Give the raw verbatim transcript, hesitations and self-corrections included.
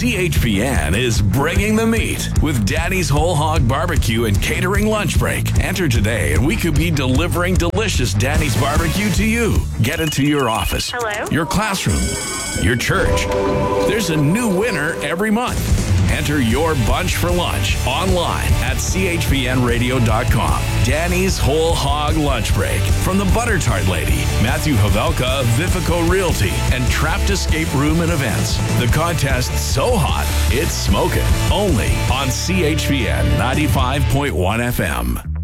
C H P N is bringing the meat with Danny's Whole Hog Barbecue and Catering Lunch Break. Enter today and we could be delivering delicious Danny's Barbecue to you. Get it to your office, Hello? your classroom, your church. There's a new winner every month. Enter your bunch for lunch online at c h p n radio dot com. Danny's Whole Hog Lunch Break from the Butter Tart Lady, Matthew Havelka of Vifico Realty, and Trapped Escape Room and Events. The contest so hot, it's smoking. Only on C H P N ninety-five point one F M.